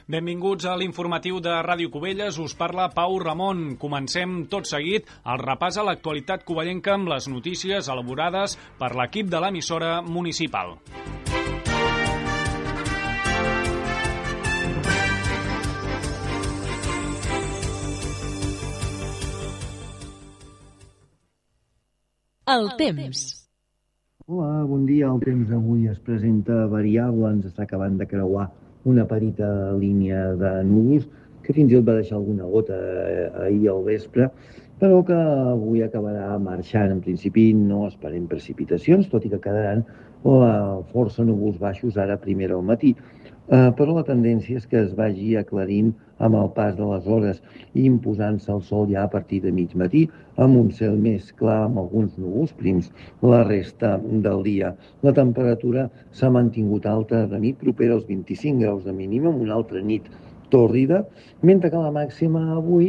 Benvinguts a l'informatiu de Ràdio Cubelles. Us parla Pau Ramon. Comencem tot seguit el repàs a l'actualitat covellenca amb les notícies elaborades per l'equip de l'emissora municipal. El temps. Hola, bon dia. El temps d'avui es presenta variable. Ens està acabant de creuar una petita línia de núvols que fins i tot va deixar alguna gota ahir al vespre, però que avui acabarà marxant. En principi no esperem precipitacions, tot i que quedaran força núvols baixos ara a primera al matí. Però la tendència és que es vagi aclarint amb el pas de les hores i imposant-se el sol ja a partir de mig matí, amb un cel més clar, amb alguns núvols prims la resta del dia. La temperatura s'ha mantingut alta de nit, propera als 25 graus de mínima, amb una altra nit tòrrida, mentre que la màxima avui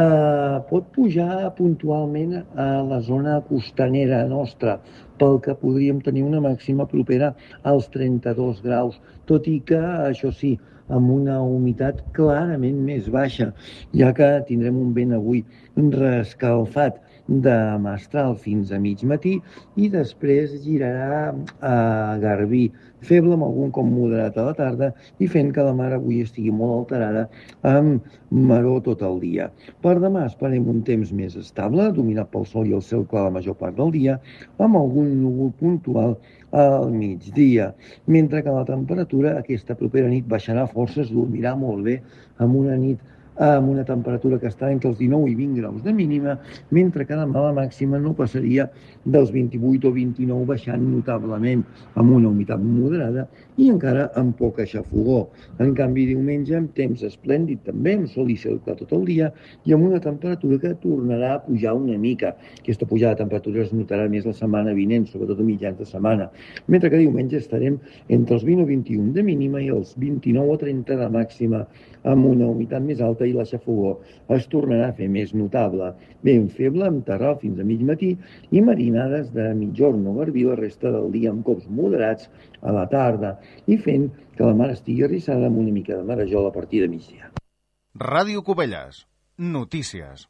pot pujar puntualment a la zona costanera nostra, pel que podríem tenir una màxima propera als 32 graus, tot i que, això sí, amb una humitat clarament més baixa, ja que tindrem un vent avui reescalfat de mestral fins a mig matí i després girarà a garbí, feble amb algun com moderat a la tarda i fent que la mar avui estigui molt alterada amb maror tot el dia. Per demà esperem un temps més estable, dominat pel sol i el cel clar la major part del dia, amb algun núvol puntual al migdia, mentre que la temperatura aquesta propera nit baixarà força, es dormirà molt bé amb una temperatura que està entre els 19 i 20 graus de mínima, mentre que demà la màxima no passaria dels 28 o 29, baixant notablement amb una humitat moderada i encara amb poca xafogor. En canvi, diumenge amb temps esplèndid també, amb sol i cel clar tot el dia i amb una temperatura que tornarà a pujar una mica. Aquesta pujada de temperatura es notarà més la setmana vinent, sobretot a mitjans de setmana, mentre que diumenge estarem entre els 20 o 21 de mínima i els 29 o 30 de màxima, amb una humitat més alta i la xafogor es tornarà a fer més notable. Vent feble amb terral fins a mig matí i marinades de mitjorn o garbí la resta del dia amb cops moderats a la tarda i fent que la mar estigui arrissada amb una mica de marejol a partir de migdia. Ràdio Cubelles. Notícies.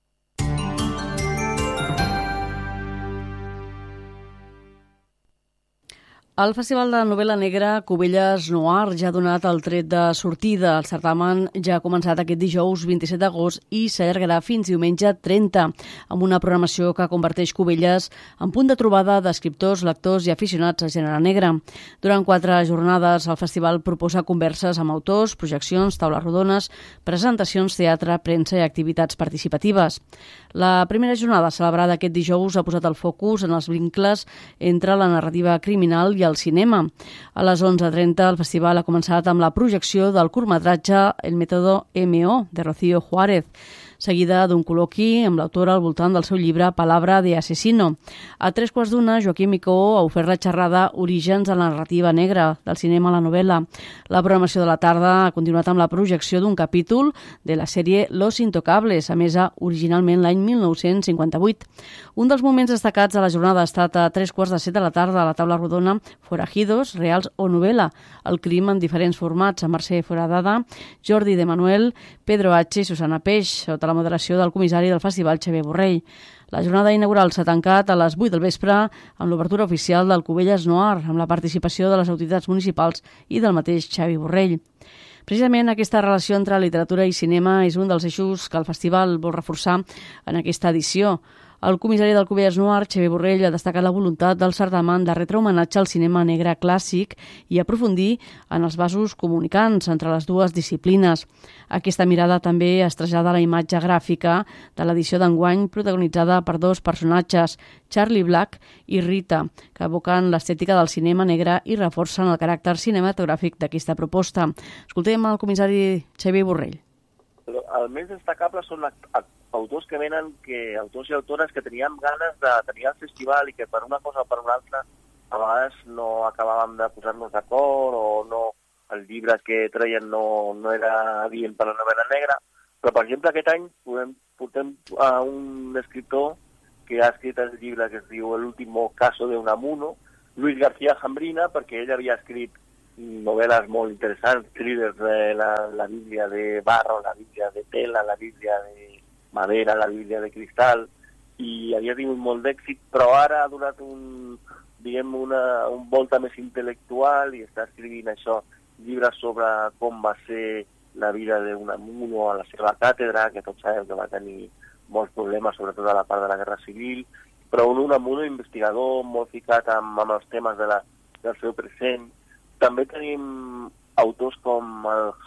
El Festival de Novel·la Negra Cubelles Noir ja ha donat el tret de sortida. El certamen ja ha començat aquest dijous 27 d'agost i s'allargarà fins diumenge 30, amb una programació que converteix Cubelles en punt de trobada d'escriptors, lectors i aficionats al gènere negre. Durant 4 jornades, el festival proposa converses amb autors, projeccions, taules rodones, presentacions, teatre, premsa i activitats participatives. La primera jornada, celebrada aquest dijous, ha posat el focus en els vincles entre la narrativa criminal i el cinema. A les 11:30 el festival ha començat amb la projecció del curtmetratge El método MO, de Rocío Juárez, seguida d'un col·loqui amb l'autora al voltant del seu llibre Palabra de asesino. A 3:15, Joaquim Micó ha ofert la xerrada Orígens de la narrativa negra, del cinema a la novel·la. La programació de la tarda ha continuat amb la projecció d'un capítol de la sèrie Los Intocables, emesa originalment l'any 1958. Un dels moments destacats de la jornada ha estat a 3:15 de la tarda a la taula rodona Forajidos, reals o novel·la, el crim en diferents formats, amb Mercè Foradada, Jordi de Manuel, Pedro H. i Susana Peix, sota la moderació del comissari del festival Xavier Borrell. La jornada inaugural s'ha tancat a les 8 del vespre amb l'obertura oficial del Cubelles Noir, amb la participació de les autoritats municipals i del mateix Xavier Borrell. Precisament aquesta relació entre literatura i cinema és un dels eixos que el festival vol reforçar en aquesta edició. El comissari del Cubelles Noir, Xavier Borrell, ha destacat la voluntat del certamen de retre homenatge al cinema negre clàssic i aprofundir en els vasos comunicants entre les dues disciplines. Aquesta mirada també es trasllada a la imatge gràfica de l'edició d'enguany, protagonitzada per 2 personatges, Charlie Black i Rita, que evoquen l'estètica del cinema negre i reforcen el caràcter cinematogràfic d'aquesta proposta. Escoltem el comissari Xavier Borrell. El més destacable són autors que venen, autors i autores que teníem ganes de tenir al festival i que per una cosa o per una altra a vegades no acabàvem de posar-nos d'acord o no, el llibre que treien no era adient per la novel·la negra, però per exemple aquest any portem a un escriptor que ha escrit el llibre que es diu El último caso de Unamuno, Luis García Jambrina, perquè ell havia escrit novel·les molt interessants, thrillers de la Bíblia de barro, la Bíblia de tela, la Bíblia de madera, la Bíblia de cristal, i havia tingut molt d'èxit, però ara ha donat un volta més intel·lectual i està escrivint això, llibres sobre com va ser la vida d'Unamuno a la seva càtedra, que tots sabem que va tenir molts problemes, sobretot a la part de la Guerra Civil, però un Unamuno investigador molt ficat amb els temes del seu present. També tenim autors com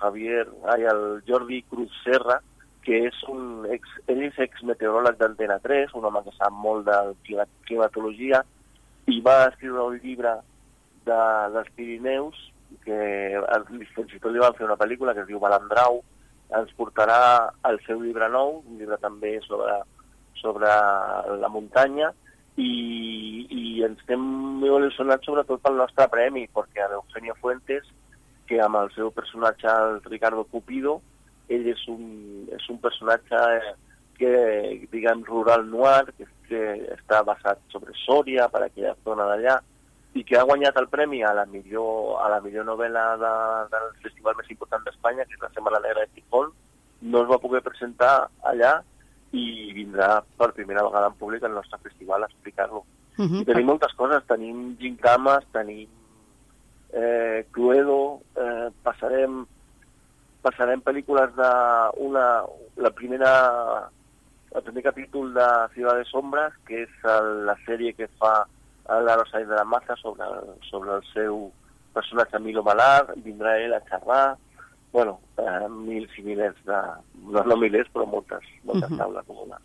el Jordi Cruz Serra, que ell és exmeteoròleg d'Antena 3, un home que sap molt de climatologia, i va escriure un llibre dels Pirineus, que fins i tot li van fer una pel·lícula que es diu Balandrau. Ens portarà el seu llibre nou, un llibre també sobre la muntanya, i ens estem molt il·lusionats sobretot pel nostre premi, perquè l'Eugenio Fuentes, que amb el seu personatge, el Ricardo Cupido, ell és un personatge que, diguem, rural noir, que està basat sobre Sòria, per aquella zona d'allà, i que ha guanyat el premi a la millor novel·la del festival més important d'Espanya, que és la Setmana Negra de Gijón. No es va poder presentar allà i vindrà per primera vegada en públic al nostre festival a explicar-lo. I tenim moltes coses, tenim gincames, tenim Cluedo, passarem pel·lícules el primer capítol de Ciudad de Sombras, que és la sèrie que fa l'Aro Saiz de la Maza sobre el seu personatge Milo Malar, vindrà ell a xerrar, mils i milers no milers, però moltes taules comunes.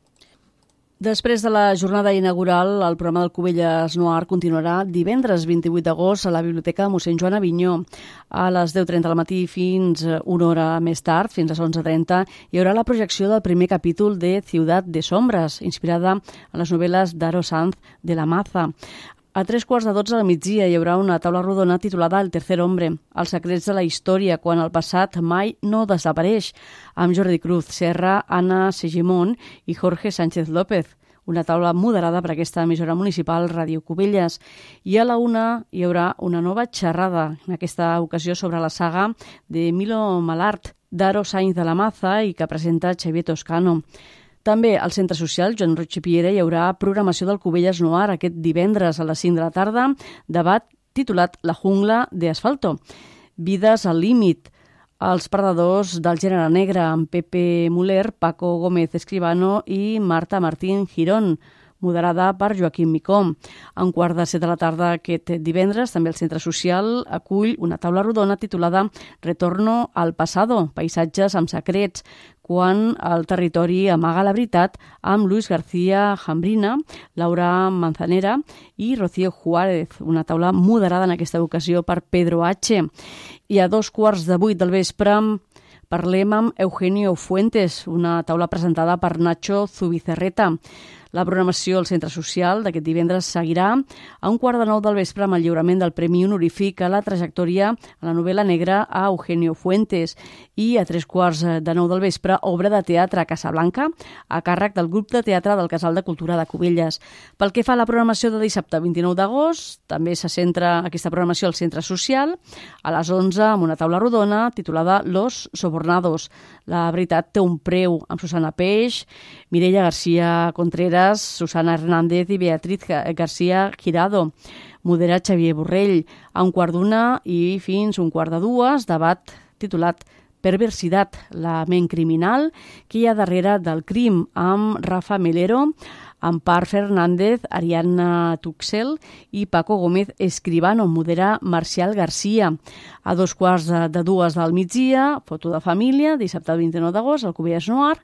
Després de la jornada inaugural, el programa del Cubelles Noir continuarà divendres 28 d'agost a la Biblioteca Mossèn Joan Avinyó. A les 10:30 del matí fins una hora més tard, fins a les 11:30, hi haurà la projecció del primer capítol de Ciudad de Sombras, inspirada en les novel·les d'Aro Saiz de la Maza. A 11:45 del migdia hi haurà una taula rodona titulada El tercer hombre, els secrets de la història, quan el passat mai no desapareix, amb Jordi Cruz Serra, Anna Segimon i Jorge Sánchez López. Una taula moderada per aquesta emissora municipal Ràdio Cubelles. I a la 1 hi haurà una nova xerrada, en aquesta ocasió sobre la saga de Milo Malart, d'Aro Saiz de la Maza, i que presenta Xavier Toscano. També al Centre Social Joan Roig i Piera hi haurà programació del Cubelles Noir aquest divendres a les 5 de la tarda, debat titulat La jungla de asfalto. Vides al límit. Els perdedors del gènere negre, amb Pepe Muller, Paco Gómez Escribano i Marta Martín Girón, moderada per Joaquim Micó. A 7:15 de la tarda aquest divendres, també el Centre Social acull una taula rodona titulada Retorno al pasado, paisatges amb secrets, quan el territori amaga la veritat, amb Luis García Jambrina, Laura Manzanera i Rocío Juárez. Una taula moderada en aquesta ocasió per Pedro H. I a 7:15 del vespre parlem amb Eugenio Fuentes, una taula presentada per Nacho Zubizarreta. La programació al Centre Social d'aquest divendres seguirà a 8:45 del vespre amb el lliurament del Premi Honorífic a la trajectòria a la novel·la negra a Eugenio Fuentes, i a 8:45 del vespre obra de teatre a Casablanca a càrrec del grup de teatre del Casal de Cultura de Cubelles. Pel que fa a la programació de dissabte 29 d'agost, també se centra aquesta programació al Centre Social a les 11 amb una taula rodona titulada Los Sobornados. La veritat té un preu, amb Susana Peix, Mireia García Contreras, Susana Hernández i Beatriz García Girado. Modera Xavier Borrell. A 1:15 i fins 1:45, debat titulat Perversitat, la ment criminal que hi ha darrere del crim, amb Rafa Melero, Ampar Fernández, Ariadna Tuxel i Paco Gómez Escribano. Modera Marcial García. A 2:45 del migdia, foto de família, dissabte 29 d'agost, al Cubelles Noir,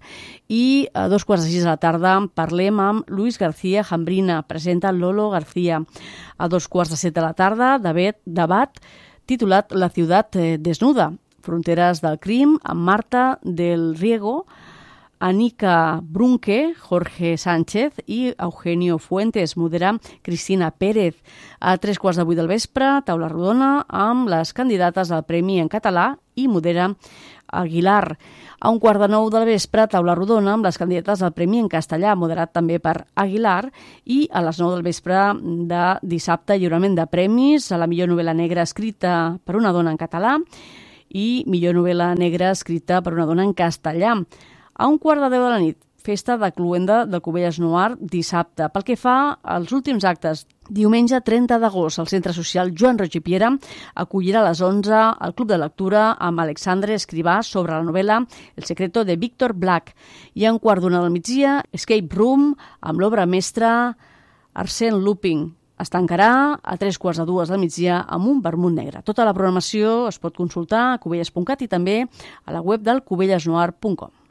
i a 2:45 de la tarda parlem amb Luis García Jambrina, presenta Lolo García. A 2:15 de la tarda, debat titulat La ciutat desnuda, fronteres del crim, amb Marta del Riego, Anika Brunke, Jorge Sánchez i Eugenio Fuentes. Modera Cristina Pérez. A 3:15 del vespre, taula rodona amb les candidates al Premi en català i modera Aguilar. A 8:45 del vespre, taula rodona amb les candidates al Premi en castellà, moderat també per Aguilar, i a les 9 del vespre de dissabte, lliurament de premis a la millor novel·la negra escrita per una dona en català i millor novel·la negra escrita per una dona en castellà. A 9:15 de la nit, festa de cluenda del Cubelles Noir dissabte. Pel que fa als últims actes, diumenge 30 d'agost, el Centre Social Joan Roig i Piera acollirà a les 11 el Club de Lectura amb Alexandre Escrivà sobre la novel·la El secreto de Víctor Black. I a 1:15 del migdia, Escape Room amb l'obra mestra Arsène Lupin. Es tancarà a 3:15 del migdia amb un vermut negre. Tota la programació es pot consultar a cubelles.cat i també a la web del cubellesnoir.com.